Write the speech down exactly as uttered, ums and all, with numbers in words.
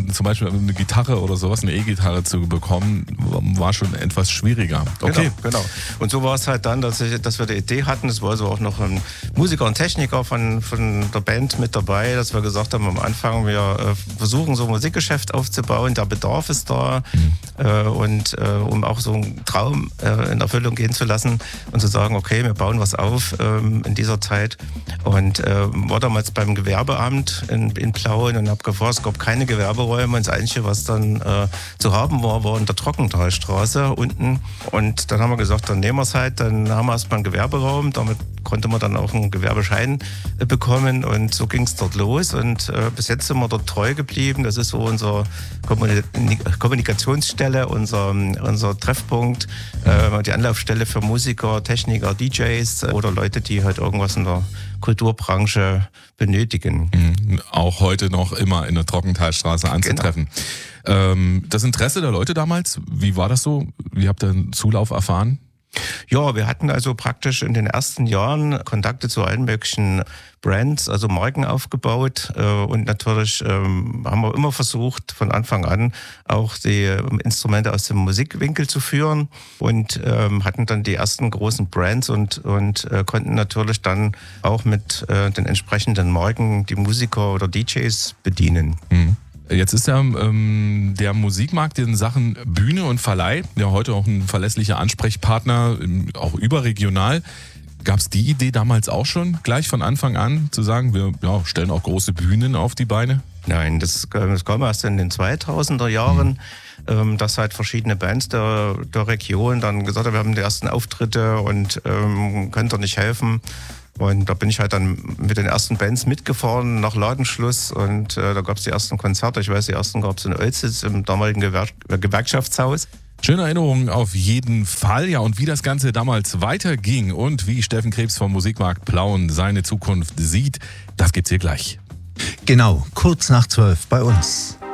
zum Beispiel eine Gitarre oder sowas, eine E-Gitarre zu bekommen, war schon etwas schwieriger. Okay. Genau, genau. Und so war es halt dann, dass, ich, dass wir die Idee hatten, es war also auch noch ein Musiker und Techniker von, von der Band mit dabei, dass wir gesagt haben, am Anfang, wir äh, versuchen so ein Musikgeschäft aufzubauen, der Bedarf ist da mhm. äh, und äh, um auch so einen Traum äh, in Erfüllung gehen zu lassen und zu sagen, okay, wir bauen was auf ähm, in dieser Zeit. Und äh, war damals beim Gewerbeamt in, in Plauen und habe gefragt, es gab keine Gewerberäume und das Einzige, was dann äh, zu haben war, war in der Trockentalstraße unten. Und dann haben wir gesagt, dann nehmen wir es halt, dann haben wir erstmal einen Gewerberaum, damit konnte man dann auch einen Gewerbeschein äh, bekommen und so ging es dort los und äh, bis jetzt sind wir dort treu geblieben. Das ist so unsere Kommunik- Kommunikationsstelle, unser, unser Treffpunkt, äh, die Anlaufstelle für Musiker, Techniker, D Js oder Leute, die halt irgendwas in der Kulturbranche benötigen. Mhm. Auch heute noch immer in der Trockentalstraße anzutreffen. Genau. Ähm, das Interesse der Leute damals, wie war das so? Wie habt ihr den Zulauf erfahren? Ja, wir hatten also praktisch in den ersten Jahren Kontakte zu allen möglichen Brands, also Marken aufgebaut und natürlich ähm, haben wir immer versucht, von Anfang an auch die Instrumente aus dem Musikwinkel zu führen und ähm, hatten dann die ersten großen Brands und, und äh, konnten natürlich dann auch mit äh, den entsprechenden Marken die Musiker oder D Js bedienen. Mhm. Jetzt ist ja ähm, der Musikmarkt in Sachen Bühne und Verleih ja heute auch ein verlässlicher Ansprechpartner, auch überregional. Gab es die Idee damals auch schon, gleich von Anfang an zu sagen, wir ja, stellen auch große Bühnen auf die Beine? Nein, das, das kam erst in den zweitausender Jahren, mhm. dass halt verschiedene Bands der, der Region dann gesagt haben, wir haben die ersten Auftritte und ähm, könnt ihr nicht helfen. Und da bin ich halt dann mit den ersten Bands mitgefahren nach Ladenschluss und äh, da gab es die ersten Konzerte. Ich weiß, die ersten gab es in Oelzitz im damaligen Gewer- Gewerkschaftshaus. Schöne Erinnerungen auf jeden Fall. Ja, und wie das Ganze damals weiterging und wie Steffen Krebs vom Musikmarkt Plauen seine Zukunft sieht, das gibt's hier gleich. Genau, kurz nach zwölf bei uns.